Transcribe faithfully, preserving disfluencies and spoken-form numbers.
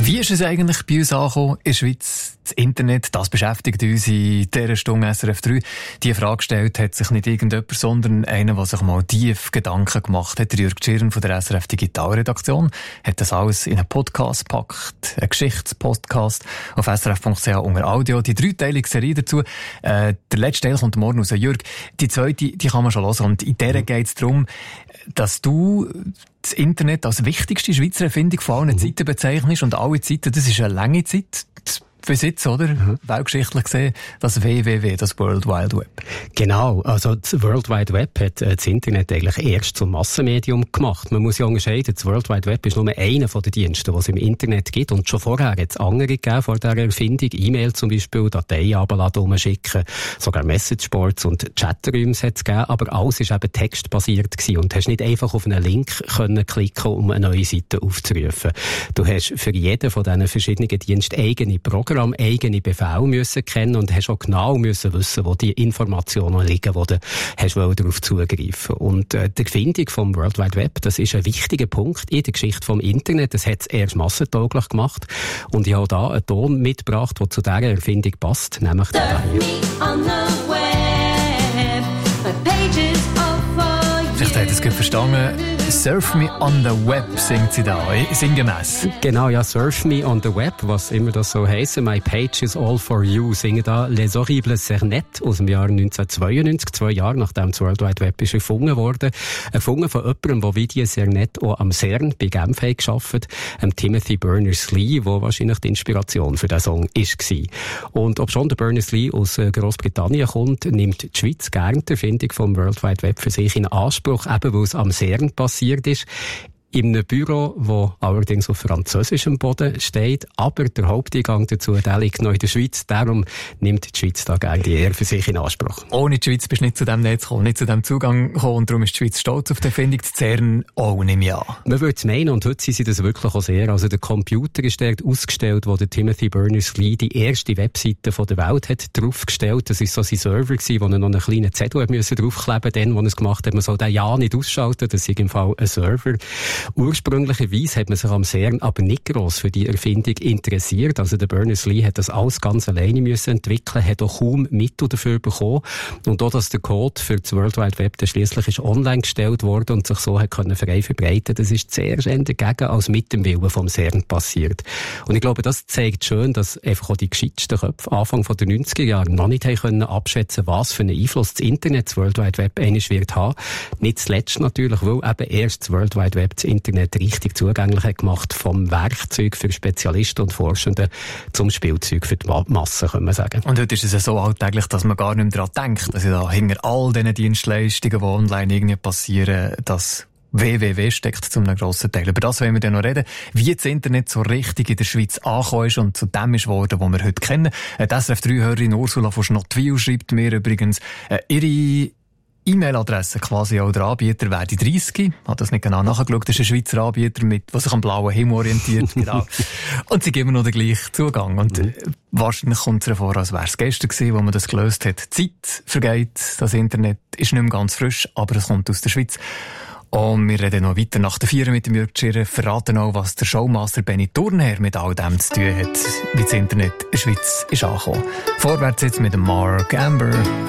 Wie ist es eigentlich bei uns angekommen in der Schweiz? Das Internet, das beschäftigt uns in dieser Stunde S R F drei. Die Frage gestellt hat sich nicht irgendjemand, sondern einer, der sich mal tief Gedanken gemacht hat. Jürg Tschirn von der S R F Digitalredaktion hat das alles in einen Podcast gepackt, einen Geschichtspodcast auf S R F Punkt C H unter Audio. Die dreiteilige Serie dazu. Äh, der letzte Teil kommt morgen raus. Jürg, die zweite, die kann man schon hören. Und in der geht es darum, dass du das Internet als wichtigste Schweizer Erfindung von allen mhm. Zeiten bezeichnest. Und alle Zeiten, das ist eine lange Zeit. Bis jetzt, oder? Mhm. Weltgeschichtlich gesehen, das W W W, das World Wide Web. Genau. Also, das World Wide Web hat das Internet eigentlich erst zum Massenmedium gemacht. Man muss ja unterscheiden, das World Wide Web ist nur einer von den Diensten, die es im Internet gibt. Und schon vorher hat es andere gegeben, vor dieser Erfindung. E-Mail zum Beispiel, Dateien abladen, umschicken, sogar Messageboards und Chatrooms hat es gegeben. Aber alles war eben textbasiert gewesen. Und hast nicht einfach auf einen Link können klicken, um eine neue Seite aufzurufen. Du hast für jeden von diesen verschiedenen Diensten eigene Programme, eigene Befehle müssen kennen und hast auch genau müssen wissen, wo die Informationen liegen, wo du hast darauf zugreifen. Und äh, die Erfindung vom World Wide Web, das ist ein wichtiger Punkt in der Geschichte vom Internet. Das hat es erst massentauglich gemacht. Und ich habe da einen Ton mitgebracht, der zu dieser Erfindung passt, nämlich der hier. Vielleicht habt ihr es gut verstanden. Surf me on the web, singt sie da, sinngemäss. Genau, ja, surf me on the web, was immer das so heisst. My page is all for you, singen da Les Horribles Cernet aus dem Jahr neunzehnhundertzweiundneunzig, zwei Jahre nachdem das World Wide Web ist erfunden wurde. Erfunden von jemandem, der wie die Cernet auch am CERN bei Genf hat gearbeitet, ähm, Timothy Berners-Lee, der wahrscheinlich die Inspiration für diesen Song war. Und ob schon der Berners-Lee aus äh, Großbritannien kommt, nimmt die Schweiz gerne die Erfindung vom World Wide Web für sich in Anspruch, eben weil es am CERN passiert ist. In einem Büro, das allerdings auf französischem Boden steht, aber der Haupteingang dazu, der liegt noch in der Schweiz. Darum nimmt die Schweiz da gerne die Ehre für sich in Anspruch. Ohne die Schweiz bist du nicht zu diesem Netz gekommen, nicht zu diesem Zugang gekommen und darum ist die Schweiz stolz auf die Erfindung. Das CERN auch nicht mehr an. Man würde es meinen und heute sind sie das wirklich auch sehr. Also der Computer ist dort ausgestellt, wo der Timothy Berners-Lee die erste Webseite von der Welt hat draufgestellt. Das war so sein Server gewesen, wo er noch einen kleinen Zettel hat müssen draufkleben, den, wo er es gemacht hat. Man soll den ja nicht ausschalten, das ist im Fall ein Server. Ursprünglicherweise hat man sich am CERN aber nicht gross für die Erfindung interessiert. Also der Berners-Lee hat das alles ganz alleine müssen entwickeln, hat auch kaum Mittel dafür bekommen. Und auch, dass der Code für das World Wide Web dann schliesslich ist online gestellt wurde und sich so hat können frei verbreiten, das ist zuerst eher dagegen als mit dem Willen vom CERN passiert. Und ich glaube, das zeigt schön, dass einfach auch die gescheitsten Köpfe Anfang der neunziger Jahre noch nicht haben können abschätzen, was für einen Einfluss das Internet, das World Wide Web eines wird haben. Nicht zuletzt natürlich, weil eben erst das World Wide Web das Internet richtig zugänglich hat gemacht, vom Werkzeug für Spezialisten und Forschende zum Spielzeug für die Masse, kann man sagen. Und heute ist es ja so alltäglich, dass man gar nicht mehr daran denkt, dass ja da hinter all diesen Dienstleistungen, die online irgendwie passieren, das W W W steckt zu einem grossen Teil. Über das wollen wir dann noch reden, wie das Internet so richtig in der Schweiz angekommen ist und zu dem ist geworden, was wir heute kennen. Die S R F drei Hörerin Ursula von Schnottwil schreibt mir übrigens, äh, ihre E-Mail-Adresse quasi auch der Anbieter wäre die dreißig. Hat das nicht genau nachgeschaut. Das ist ein Schweizer Anbieter, mit, der sich am blauen Himmel orientiert. Genau. Und sie geben noch den gleichen Zugang. Und mhm. wahrscheinlich kommt es vor, als wäre es gestern gewesen, wo man das gelöst hat. Die Zeit vergeht. Das Internet ist nicht mehr ganz frisch, aber es kommt aus der Schweiz. Und wir reden noch weiter nach der Vier mit dem Jürg Tschirn, verraten auch, was der Showmaster Benny Thurnherr mit all dem zu tun hat, wie das Internet in der Schweiz ist angekommen. Vorwärts jetzt mit dem Mark Amber.